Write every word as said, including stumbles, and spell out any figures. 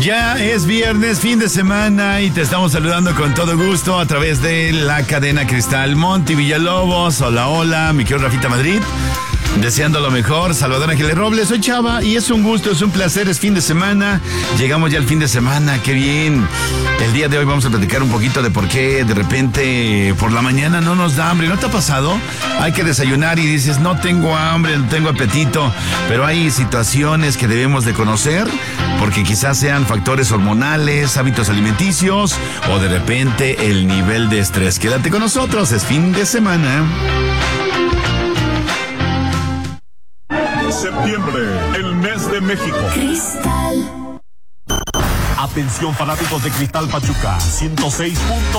Ya es viernes, fin de semana, y te estamos saludando con todo gusto a través de la cadena Cristal. Monty Villalobos, hola, hola, mi querido Rafita Madrid, deseando lo mejor. Salvador Ángeles Robles, soy Chava y es un gusto, es un placer, es fin de semana. Llegamos ya al fin de semana, qué bien. El día de hoy vamos a platicar un poquito de por qué de repente por la mañana no nos da hambre. ¿No te ha pasado? Hay que desayunar y dices, no tengo hambre, no tengo apetito, pero hay situaciones que debemos de conocer porque quizás sean factores hormonales, hábitos alimenticios o de repente el nivel de estrés. Quédate con nosotros, es fin de semana. Septiembre, el mes de México. Cristal. Atención fanáticos de Cristal Pachuca, ciento seis puntos.